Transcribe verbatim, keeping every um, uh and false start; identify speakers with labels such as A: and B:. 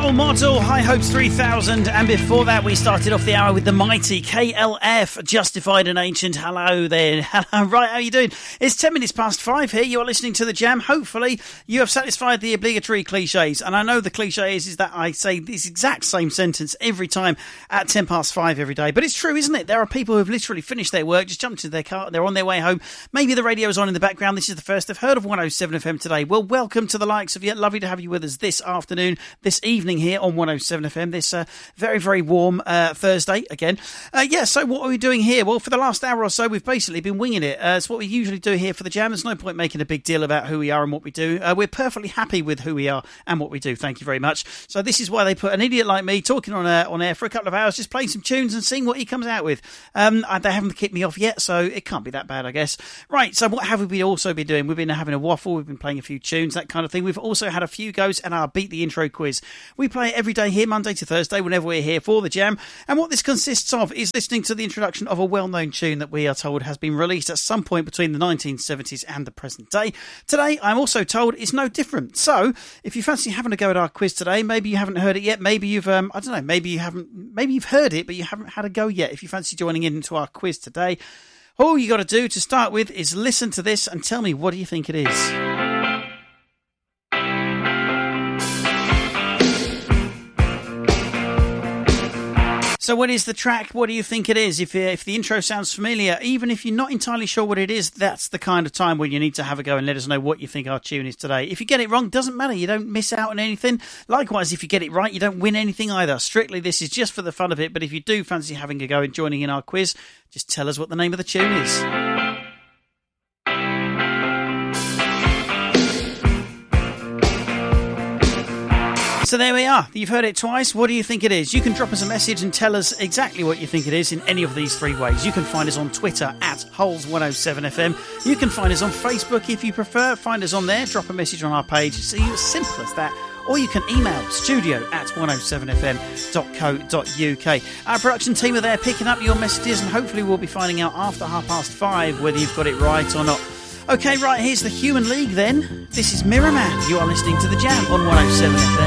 A: Role Model, High Hopes three thousand, and before that we started off the hour with the mighty K L F, Justified and Ancient. Hello there. Hello, right, how are you doing? It's ten minutes past five here. You are listening to The Jam. Hopefully you have satisfied the obligatory cliches, and I know the cliche is, is that I say this exact same sentence every time at ten past five every day, but it's true, isn't it? There are people who have literally finished their work, just jumped into their car, they're on their way home, maybe the radio's on in the background, this is the first they've heard of one oh seven F M today. Well, welcome to the likes of you. Lovely to have you with us this afternoon, this evening here on one oh seven F M, this uh, very, very warm uh, Thursday again. Uh, yeah, so what are we doing here? Well, for the last hour or so, we've basically been winging it. Uh, it's what we usually do here for the Jam. There's no point making a big deal about who we are and what we do. Uh, we're perfectly happy with who we are and what we do. Thank you very much. So this is why they put an idiot like me talking on uh, on air for a couple of hours, just playing some tunes and seeing what he comes out with. Um, they haven't kicked me off yet, so it can't be that bad, I guess. Right, so what have we also been doing? We've been having a waffle, we've been playing a few tunes, that kind of thing. We've also had a few goes at our Beat the Intro quiz. We play it every day here, Monday to Thursday, whenever we're here for the Jam. And what this consists of is listening to the introduction of a well-known tune that we are told has been released at some point between the nineteen seventies and the present day. Today, I'm also told it's no different. So, if you fancy having a go at our quiz today, maybe you haven't heard it yet, maybe you've, um, I don't know, maybe you haven't, maybe you've heard it, but you haven't had a go yet. If you fancy joining in into our quiz today, all you got to do to start with is listen to this and tell me what do you think it is. So what is the track? What do you think it is? If if the intro sounds familiar, even if you're not entirely sure what it is, that's the kind of time when you need to have a go and let us know what you think our tune is today. If you get it wrong, doesn't matter. You don't miss out on anything. Likewise, if you get it right, you don't win anything either. Strictly, this is just for the fun of it. But if you do fancy having a go and joining in our quiz, just tell us what the name of the tune is. So there we are. You've heard it twice. What do you think it is? You can drop us a message and tell us exactly what you think it is in any of these three ways. You can find us on Twitter at Holes one oh seven F M. You can find us on Facebook if you prefer. Find us on there. Drop a message on our page. It's as simple as that. Or you can email studio at one oh seven f m dot co dot u k. Our production team are there picking up your messages, and hopefully we'll be finding out after half past five whether you've got it right or not. Okay, right, here's the Human League then. This is Mirror Man. You are listening to The Jam on one oh seven F M.